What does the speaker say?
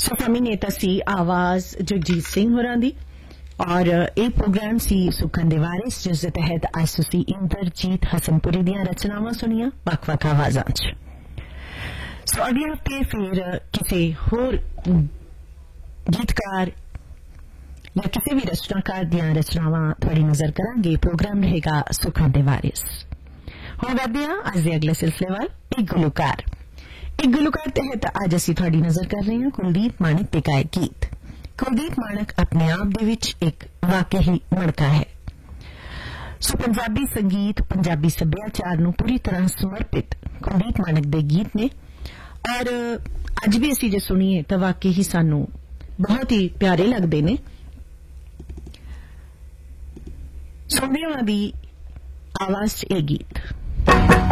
स्वामी नेता सी आवाज जगजीत सिंह होरां दी और ये प्रोग्राम सी सुखन दे वारिस जिस दे तहत अज तुसीं इंद्रजीत हसनपुरी दियां रचनावां सुनियां वख-वख आवाजां च। सो अगले हफ्ते फिर किसी होर गीतकार या किसी भी रचनाकार दियां रचनावां थोड़ी नजर करांगे। प्रोग्राम रहेगा सुखन दे वारिस। हुण वधदे हां अज दे अगले सिलसिले वाल। एक गुलकार तहत अज असीं थोड़ी नजर कर रहे हैं कुलदीप माणक दे गाए गीत। कुलदीप माणक अपने आप दे विच एक वाकई मणका है। सो पंजाबी संगीत पंजाबी सभ्याचार नूं पूरी तरह समर्पित कुलदीप माणक दे गीत ने और अज भी असीं जे सुणीए तां वाकई ही सानूं बहुत ही प्यारे लगदे ने। सुणदे हां दी आवाज च ये गीत।